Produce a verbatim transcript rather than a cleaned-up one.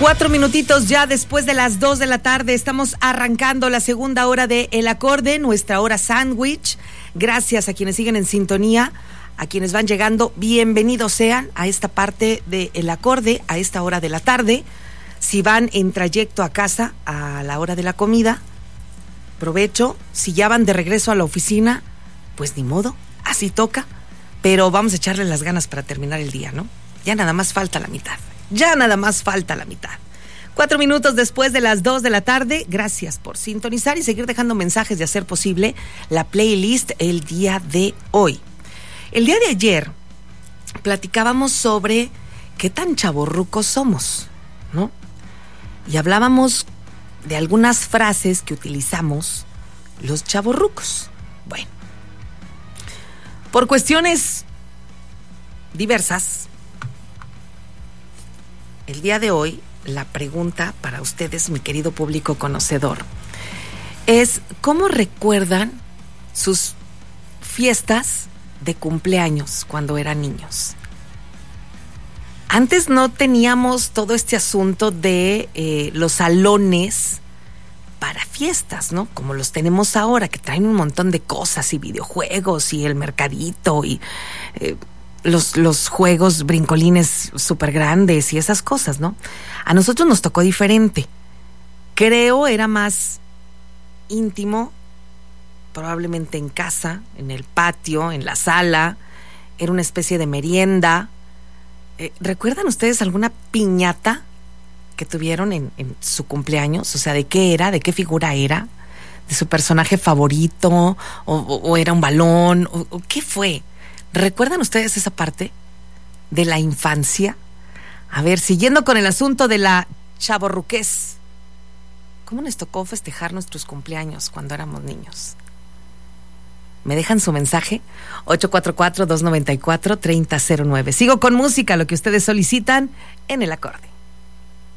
Cuatro minutitos ya después de las dos de la tarde. Estamos arrancando la segunda hora de El Acorde, nuestra hora sándwich. Gracias a quienes siguen en sintonía, a quienes van llegando. Bienvenidos sean a esta parte de El Acorde, a esta hora de la tarde. Si van en trayecto a casa a la hora de la comida, provecho. Si ya van de regreso a la oficina, pues ni modo, así toca. Pero vamos a echarle las ganas para terminar el día, ¿no? Ya nada más falta la mitad. Ya nada más falta la mitad. Cuatro minutos después de las dos de la tarde. Gracias por sintonizar y seguir dejando mensajes de hacer posible la playlist el día de hoy. El día de ayer platicábamos sobre qué tan chavorrucos somos, ¿no? Y hablábamos de algunas frases que utilizamos los chavorrucos. Bueno, por cuestiones diversas, el día de hoy, la pregunta para ustedes, mi querido público conocedor, es ¿cómo recuerdan sus fiestas de cumpleaños cuando eran niños? Antes no teníamos todo este asunto de eh, los salones para fiestas, ¿no? Como los tenemos ahora, que traen un montón de cosas y videojuegos y el mercadito y... Eh, Los, los juegos brincolines súper grandes y esas cosas, ¿no? A nosotros nos tocó diferente. Creo era más íntimo, probablemente en casa, en el patio, en la sala. Era una especie de merienda. Eh, ¿Recuerdan ustedes alguna piñata que tuvieron en, en su cumpleaños? O sea, ¿de qué era? ¿De qué figura era? ¿De su personaje favorito? ¿O, o, o era un balón? ¿O, o qué fue? ¿Recuerdan ustedes esa parte de la infancia? A ver, siguiendo con el asunto de la chavorruquez, ¿cómo nos tocó festejar nuestros cumpleaños cuando éramos niños? ¿Me dejan su mensaje? ocho cuatro cuatro, dos nueve cuatro, tres cero cero nueve. Sigo con música, lo que ustedes solicitan en El Acorde.